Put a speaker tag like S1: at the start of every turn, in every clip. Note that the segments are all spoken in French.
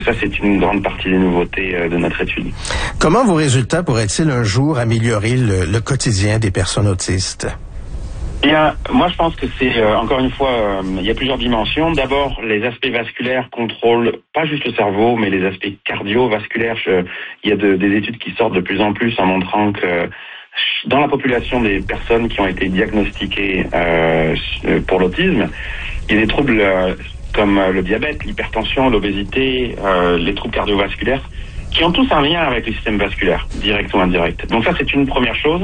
S1: Ça, c'est une grande partie des nouveautés de notre étude.
S2: Comment vos résultats pourraient-ils un jour améliorer le quotidien des personnes autistes?
S1: Bien, moi je pense que c'est, encore une fois, il y a plusieurs dimensions. D'abord, les aspects vasculaires contrôlent pas juste le cerveau, mais les aspects cardiovasculaires. Il y a des études qui sortent de plus en plus en montrant que dans la population des personnes qui ont été diagnostiquées pour l'autisme, il y a des troubles comme le diabète, l'hypertension, l'obésité, les troubles cardiovasculaires, qui ont tous un lien avec le système vasculaire, direct ou indirect. Donc ça, c'est une première chose,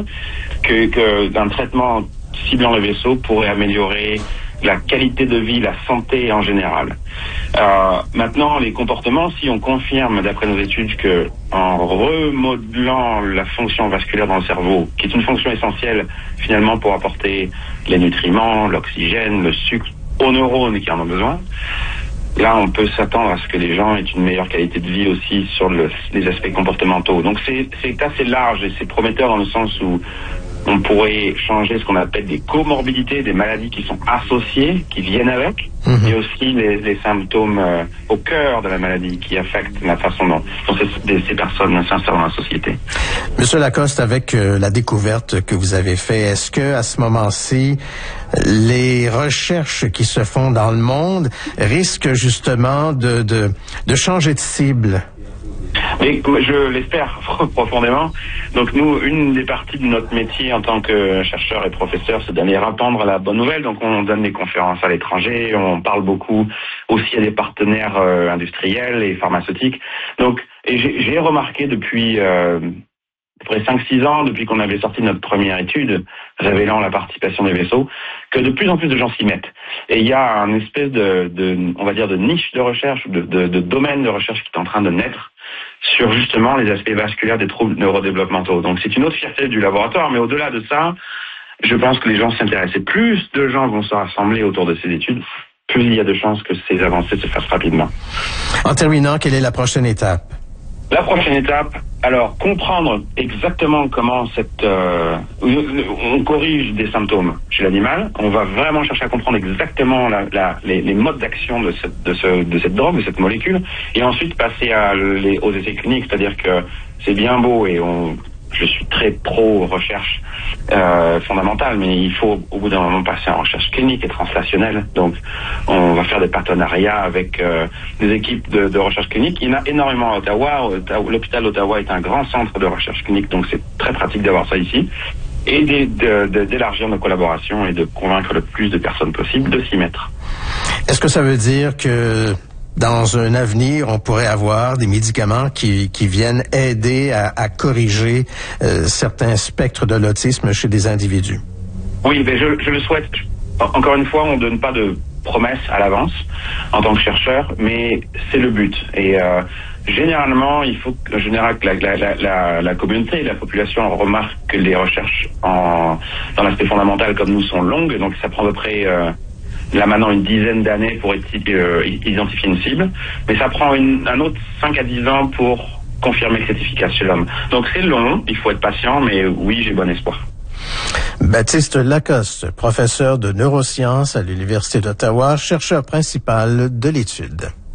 S1: que d'un traitement ciblant le vaisseau pourrait améliorer la qualité de vie, la santé en général. Maintenant, les comportements, si on confirme d'après nos études que en remodelant la fonction vasculaire dans le cerveau, qui est une fonction essentielle finalement pour apporter les nutriments, l'oxygène, le sucre aux neurones qui en ont besoin, là on peut s'attendre à ce que les gens aient une meilleure qualité de vie aussi sur les aspects comportementaux. Donc c'est assez large et c'est prometteur dans le sens où on pourrait changer ce qu'on appelle des comorbidités, des maladies qui sont associées, qui viennent avec, et aussi les symptômes au cœur de la maladie qui affectent la façon dont ces personnes s'insèrent dans la société.
S2: Monsieur Lacoste, avec la découverte que vous avez faite, est-ce que à ce moment-ci, les recherches qui se font dans le monde risquent justement de changer de cible?
S1: Mais je l'espère profondément. Donc nous, une des parties de notre métier en tant que chercheur et professeur, c'est d'aller répandre la bonne nouvelle. Donc on donne des conférences à l'étranger, on parle beaucoup aussi à des partenaires industriels et pharmaceutiques. Donc, et j'ai remarqué depuis après 5-6 ans, depuis qu'on avait sorti notre première étude révélant la participation des vaisseaux, que de plus en plus de gens s'y mettent. Et il y a une espèce on va dire, de niche de recherche, de domaine de recherche qui est en train de naître sur justement les aspects vasculaires des troubles neurodéveloppementaux. Donc c'est une autre fierté du laboratoire, mais au-delà de ça, je pense que les gens s'intéressent. Plus de gens vont se rassembler autour de ces études, plus il y a de chances que ces avancées se fassent rapidement.
S2: En terminant, quelle est la prochaine étape?
S1: La prochaine étape, alors comprendre exactement comment on corrige des symptômes chez l'animal. On va vraiment chercher à comprendre exactement les modes d'action de cette drogue, de cette molécule, et ensuite passer aux essais cliniques. C'est-à-dire que c'est bien beau et je suis très pro-recherche fondamentale, mais il faut au bout d'un moment passer en recherche clinique et translationnelle. Donc on va faire des partenariats avec des équipes de recherche clinique. Il y en a énormément à Ottawa. L'hôpital d'Ottawa est un grand centre de recherche clinique, donc c'est très pratique d'avoir ça ici. Et d'élargir nos collaborations et de convaincre le plus de personnes possible de s'y mettre.
S2: Est-ce que ça veut dire que dans un avenir, on pourrait avoir des médicaments qui viennent aider à corriger certains spectres de l'autisme chez des individus?
S1: Oui, mais je le souhaite. Encore une fois, on ne donne pas de promesses à l'avance en tant que chercheur, mais c'est le but. Et généralement, il faut que la communauté et la population remarquent que les recherches dans l'aspect fondamental comme nous sont longues, donc ça prend à peu près là maintenant une dizaine d'années pour identifier une cible, mais ça prend un autre 5 à 10 ans pour confirmer que c'est efficace chez l'homme. Donc c'est long, il faut être patient, mais oui, j'ai bon espoir.
S2: Baptiste Lacoste, professeur de neurosciences à l'Université d'Ottawa, chercheur principal de l'étude.